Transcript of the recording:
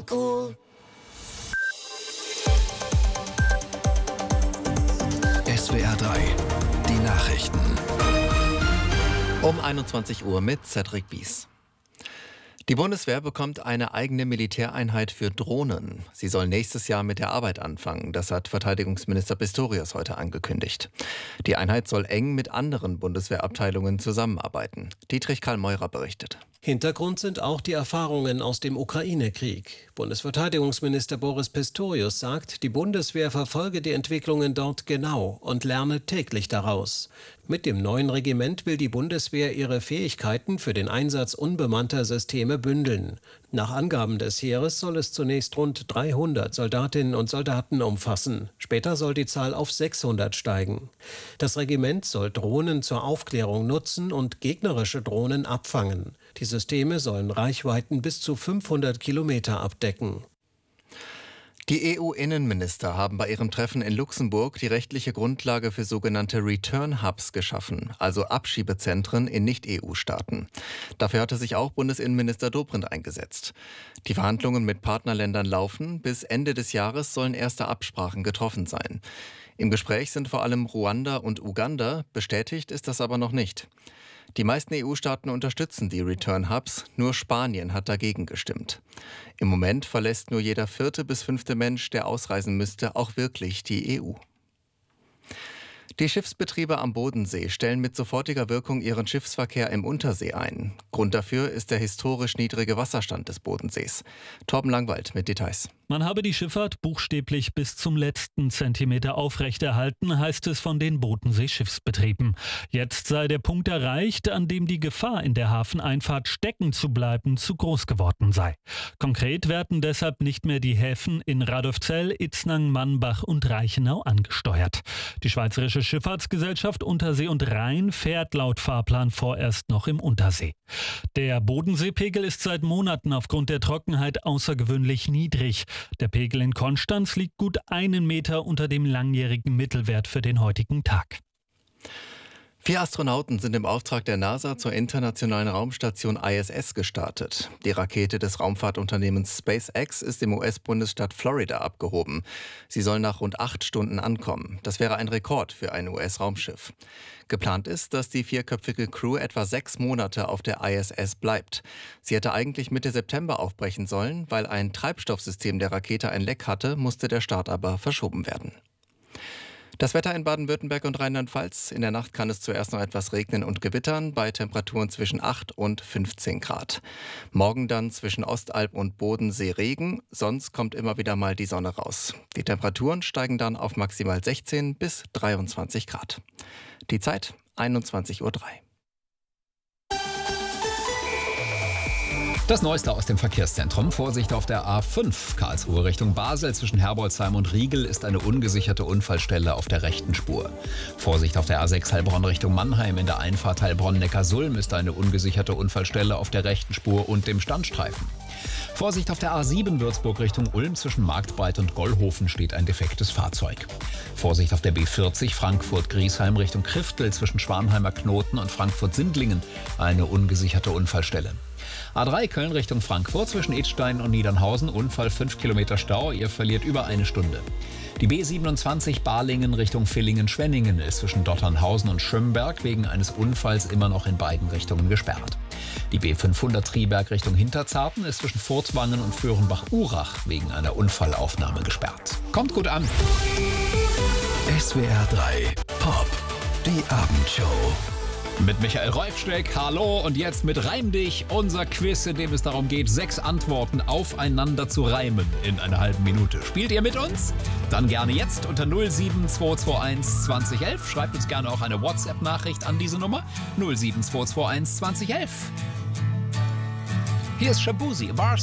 cool. SWR 3, die Nachrichten. Um 21 Uhr mit Cedric Bies. Die Bundeswehr bekommt eine eigene Militäreinheit für Drohnen. Sie soll nächstes Jahr mit der Arbeit anfangen. Das hat Verteidigungsminister Pistorius heute angekündigt. Die Einheit soll eng mit anderen Bundeswehrabteilungen zusammenarbeiten. Dietrich Karl Meurer berichtet. Hintergrund sind auch die Erfahrungen aus dem Ukraine-Krieg. Bundesverteidigungsminister Boris Pistorius sagt, die Bundeswehr verfolge die Entwicklungen dort genau und lerne täglich daraus. Mit dem neuen Regiment will die Bundeswehr ihre Fähigkeiten für den Einsatz unbemannter Systeme bündeln. Nach Angaben des Heeres soll es zunächst rund 300 Soldatinnen und Soldaten umfassen. Später soll die Zahl auf 600 steigen. Das Regiment soll Drohnen zur Aufklärung nutzen und gegnerische Drohnen abfangen. Die Systeme sollen Reichweiten bis zu 500 Kilometer abdecken. Die EU-Innenminister haben bei ihrem Treffen in Luxemburg die rechtliche Grundlage für sogenannte Return Hubs geschaffen, also Abschiebezentren in Nicht-EU-Staaten. Dafür hatte sich auch Bundesinnenminister Dobrindt eingesetzt. Die Verhandlungen mit Partnerländern laufen. Bis Ende des Jahres sollen erste Absprachen getroffen sein. Im Gespräch sind vor allem Ruanda und Uganda, bestätigt ist das aber noch nicht. Die meisten EU-Staaten unterstützen die Return Hubs, nur Spanien hat dagegen gestimmt. Im Moment verlässt nur jeder 4. bis 5. Mensch, der ausreisen müsste, auch wirklich die EU. Die Schiffsbetriebe am Bodensee stellen mit sofortiger Wirkung ihren Schiffsverkehr im Untersee ein. Grund dafür ist der historisch niedrige Wasserstand des Bodensees. Torben Langwald mit Details. Man habe die Schifffahrt buchstäblich bis zum letzten Zentimeter aufrechterhalten, heißt es von den Bodensee-Schiffsbetrieben. Jetzt sei der Punkt erreicht, an dem die Gefahr, in der Hafeneinfahrt stecken zu bleiben, zu groß geworden sei. Konkret werden deshalb nicht mehr die Häfen in Radolfzell, Itznang, Mannbach und Reichenau angesteuert. Die Schweizerische Schifffahrtsgesellschaft Untersee und Rhein fährt laut Fahrplan vorerst noch im Untersee. Der Bodenseepegel ist seit Monaten aufgrund der Trockenheit außergewöhnlich niedrig. Der Pegel in Konstanz liegt gut 1 Meter unter dem langjährigen Mittelwert für den heutigen Tag. 4 Astronauten sind im Auftrag der NASA zur internationalen Raumstation ISS gestartet. Die Rakete des Raumfahrtunternehmens SpaceX ist im US-Bundesstaat Florida abgehoben. Sie soll nach rund 8 Stunden ankommen. Das wäre ein Rekord für ein US-Raumschiff. Geplant ist, dass die 4-köpfige Crew etwa 6 Monate auf der ISS bleibt. Sie hätte eigentlich Mitte September aufbrechen sollen. Weil ein Treibstoffsystem der Rakete ein Leck hatte, musste der Start aber verschoben werden. Das Wetter in Baden-Württemberg und Rheinland-Pfalz. In der Nacht kann es zuerst noch etwas regnen und gewittern, bei Temperaturen zwischen 8 und 15 Grad. Morgen dann zwischen Ostalb und Bodensee Regen, sonst kommt immer wieder mal die Sonne raus. Die Temperaturen steigen dann auf maximal 16 bis 23 Grad. Die Zeit 21:03 Uhr. Das Neueste aus dem Verkehrszentrum. Vorsicht auf der A5 Karlsruhe Richtung Basel. Zwischen Herbolzheim und Riegel ist eine ungesicherte Unfallstelle auf der rechten Spur. Vorsicht auf der A6 Heilbronn Richtung Mannheim. In der Einfahrt Heilbronn-Neckarsulm ist eine ungesicherte Unfallstelle auf der rechten Spur und dem Standstreifen. Vorsicht auf der A7 Würzburg Richtung Ulm. Zwischen Marktbreit und Gollhofen steht ein defektes Fahrzeug. Vorsicht auf der B40 Frankfurt-Griesheim Richtung Kriftel. Zwischen Schwanheimer Knoten und Frankfurt-Sindlingen eine ungesicherte Unfallstelle. A3 Köln Richtung Frankfurt zwischen Idstein und Niedernhausen. Unfall, 5 Kilometer Stau. Ihr verliert über 1 Stunde. Die B27 Balingen Richtung Villingen-Schwenningen ist zwischen Dotternhausen und Schömberg wegen eines Unfalls immer noch in beiden Richtungen gesperrt. Die B500 Triberg Richtung Hinterzarten ist zwischen Furtwangen und Föhrenbach-Urach wegen einer Unfallaufnahme gesperrt. Kommt gut an. SWR 3 Pop, die Abendshow. Mit Michael Reufsteck, hallo, und jetzt mit Reim dich, unser Quiz, in dem es darum geht, 6 Antworten aufeinander zu reimen in einer halben Minute. Spielt ihr mit uns? Dann gerne jetzt unter 07221 2011. Schreibt uns gerne auch eine WhatsApp-Nachricht an diese Nummer 07221 2011. Hier ist Shabuzi, Bars.